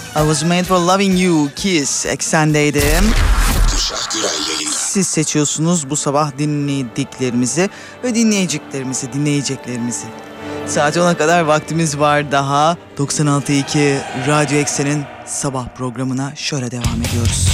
I Was Made For Loving You, Kiss, Eksen'deydim. Siz seçiyorsunuz bu sabah dinlediklerimizi ve dinleyeceklerimizi. Saat 10'a kadar vaktimiz var daha. 96.2 Radyo Eksen'in sabah programına şöyle devam ediyoruz.